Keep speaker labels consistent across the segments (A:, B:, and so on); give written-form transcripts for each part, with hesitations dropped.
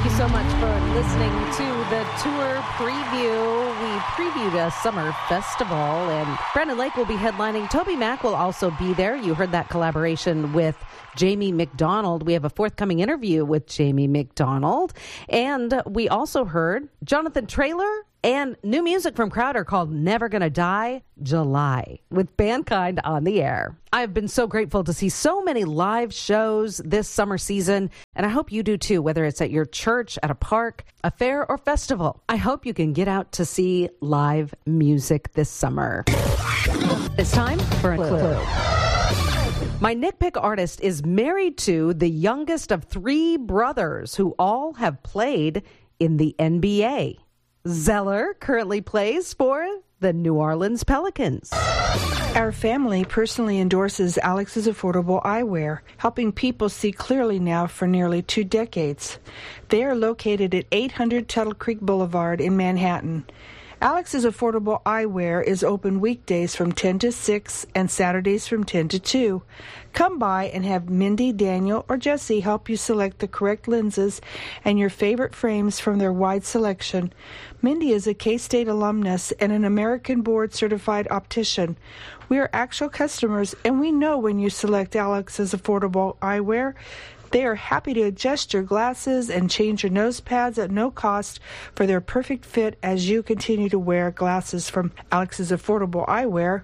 A: you so much for listening to the tour preview. We previewed a summer festival, and Brandon Lake will be headlining. Toby Mac will also be there. You heard that collaboration with Jamie McDonald. We have a forthcoming interview with Jamie McDonald. And we also heard Jonathan Traylor and new music from Crowder called Never Gonna Die, July, with Bandkind on the air. I've been so grateful to see so many live shows this summer season, and I hope you do too, whether it's at your church, at a park, a fair, or festival. I hope you can get out to see live music this summer. It's time for a clue. My nitpick artist is married to the youngest of three brothers who all have played in the NBA. Zeller currently plays for the New Orleans Pelicans.
B: Our family personally endorses Alex's Affordable Eyewear, helping people see clearly now for nearly 2 decades. They are located at 800 Tuttle Creek Boulevard in Manhattan. Alex's Affordable Eyewear is open weekdays from 10 to 6 and Saturdays from 10 to 2. Come by and have Mindy, Daniel, or Jesse help you select the correct lenses and your favorite frames from their wide selection. Mindy is a K-State alumnus and an American Board certified optician. We are actual customers, and we know when you select Alex's Affordable Eyewear. They are happy to adjust your glasses and change your nose pads at no cost for their perfect fit as you continue to wear glasses from Alex's Affordable Eyewear,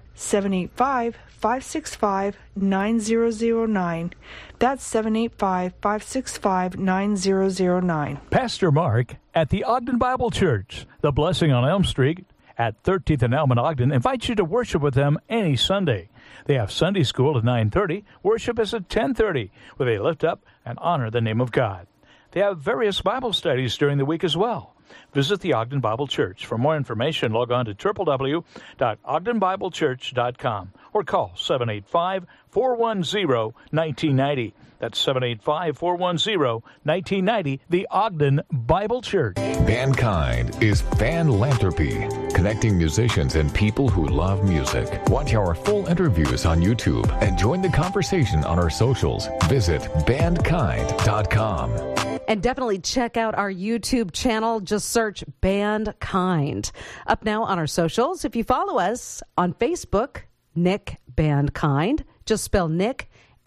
B: 785-565-9009. That's 785-565-9009.
C: Pastor Mark at the Ogden Bible Church, the Blessing on Elm Street at 13th and Elm in Ogden, invites you to worship with them any Sunday. They have Sunday school at 9:30. Worship is at 10:30, where they lift up and honor the name of God. They have various Bible studies during the week as well. Visit the Ogden Bible Church. For more information, log on to www.ogdenbiblechurch.com or call 785-410-1990. That's 785-410-1990, the Ogden Bible Church.
D: Bandkind is Fanlanthropy, connecting musicians and people who love music. Watch our full interviews on YouTube and join the conversation on our socials. Visit bandkind.com.
A: And definitely check out our YouTube channel. Just search Bandkind. Up now on our socials, if you follow us on Facebook, Nick Bandkind, just spell Nick,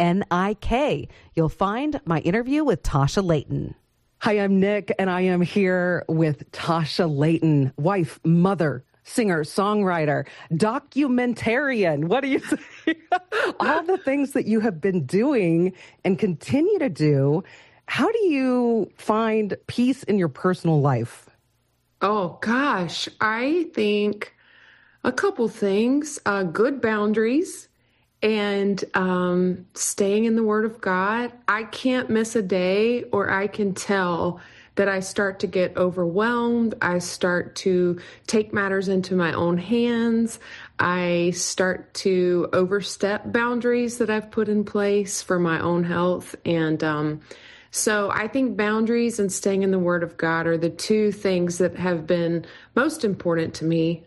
A: N-I-K. You'll find my interview with Tasha Layton. Hi, I'm Nick, and I am here with Tasha Layton, wife, mother, singer, songwriter, documentarian. What do you say? All the things that you have been doing and continue to do. How do you find peace in your personal life?
E: Oh, gosh. I think a couple things. Good boundaries and staying in the Word of God. I can't miss a day, or I can tell that I start to get overwhelmed. I start to take matters into my own hands. I start to overstep boundaries that I've put in place for my own health. And so I think boundaries and staying in the Word of God are the two things that have been most important to me.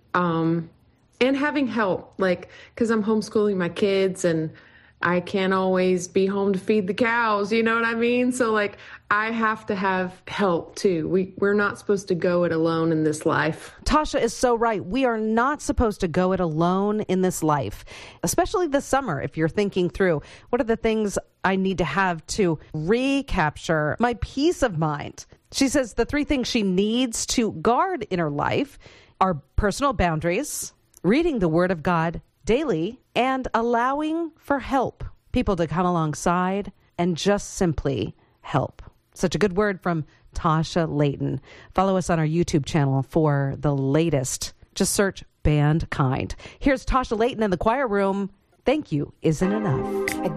E: And having help, because I'm homeschooling my kids and I can't always be home to feed the cows, you know what I mean? So I have to have help too. We're not supposed to go it alone in this life.
A: Tasha is so right. We are not supposed to go it alone in this life, especially this summer. If you're thinking through, what are the things I need to have to recapture my peace of mind? She says the 3 things she needs to guard in her life are personal boundaries, reading the Word of God daily, and allowing for help, people to come alongside and just simply help. Such a good word from Tasha Layton. Follow us on our YouTube channel for the latest. Just search Bandkind. Here's Tasha Layton in the choir room. Thank you isn't enough.